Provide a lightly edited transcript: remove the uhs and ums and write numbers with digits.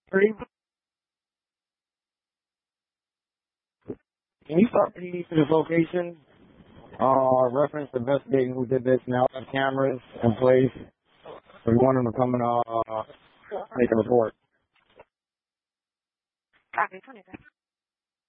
Can you start me to this location? Reference investigating who did this. Now have cameras in place. We want them to come and make a report. Copy 25.